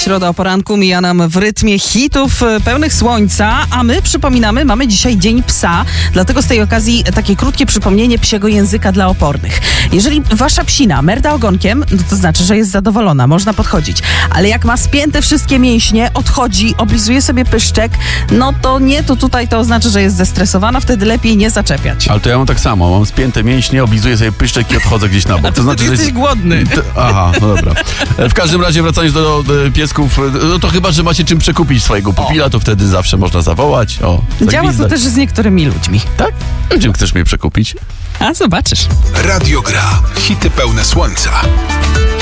Środa o poranku mija nam w rytmie hitów pełnych słońca, a my przypominamy, mamy dzisiaj Dzień Psa, dlatego z tej okazji takie krótkie przypomnienie psiego języka dla opornych. Jeżeli wasza psina merda ogonkiem, no to znaczy, że jest zadowolona, można podchodzić. Ale jak ma spięte wszystkie mięśnie, odchodzi, oblizuje sobie pyszczek, no to nie, to tutaj to oznacza, że jest zestresowana, wtedy lepiej nie zaczepiać. Ale to ja mam tak samo, mam spięte mięśnie, oblizuję sobie pyszczek i odchodzę gdzieś na bok. A to znaczy, że jesteś głodny. Aha, no dobra. W każdym razie wracając do piesków, no to chyba, że macie czym przekupić swojego pupila, to wtedy zawsze można zawołać. Działa to też z niektórymi ludźmi. Tak? Czym chcesz mnie przekupić? A zobaczysz. Radio Gra. Hity pełne słońca.